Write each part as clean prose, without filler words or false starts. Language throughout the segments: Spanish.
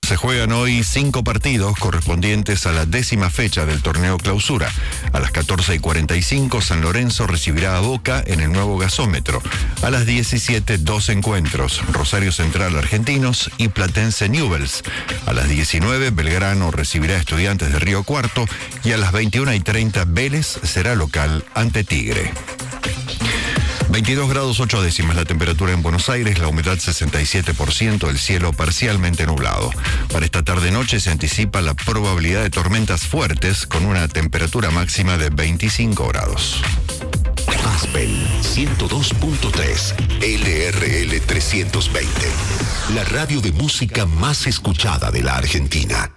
Se juegan hoy 5 partidos correspondientes a la 10ª fecha del torneo Clausura. A las 14:45 San Lorenzo recibirá a Boca en el nuevo gasómetro. A las 17, 2 encuentros: Rosario Central Argentinos y Platense Newell's. A las 19 Belgrano recibirá a Estudiantes de Río Cuarto y a las 21:30 Vélez será local ante Tigre. 22 grados 8 décimas la temperatura en Buenos Aires, la humedad 67%, el cielo parcialmente nublado. Para esta tarde-noche se anticipa la probabilidad de tormentas fuertes con una temperatura máxima de 25 grados. Aspen 102.3, LRL 320, la radio de música más escuchada de la Argentina.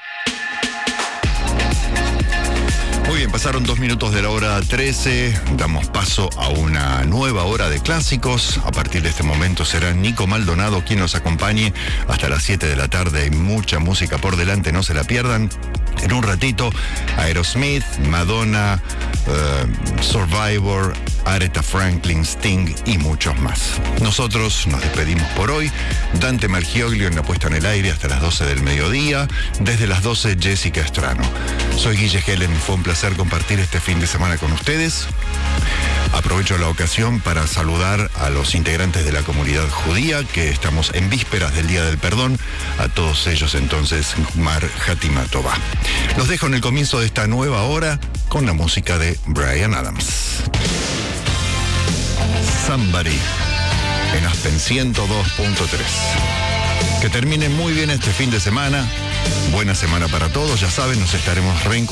Muy bien, pasaron 2 minutos de la hora 13, damos paso a una nueva hora de clásicos. A partir de este momento será Nico Maldonado quien nos acompañe hasta las 7 de la tarde. Hay mucha música por delante, no se la pierdan. En un ratito, Aerosmith, Madonna, Survivor, Aretha Franklin, Sting y muchos más. Nosotros nos despedimos por hoy. Dante Margioglio en la puesta en el aire hasta las 12 del mediodía. Desde las 12, Jessica Estrano. Soy Guille Helen, fue un placer compartir este fin de semana con ustedes. Aprovecho la ocasión para saludar a los integrantes de la comunidad judía, que estamos en vísperas del Día del Perdón. A todos ellos entonces, Mar Hatima Tová. Los dejo en el comienzo de esta nueva hora con la música de Bryan Adams. Somebody en Aspen 102.3. Que terminen muy bien este fin de semana. Buena semana para todos. Ya saben, nos estaremos reencontrando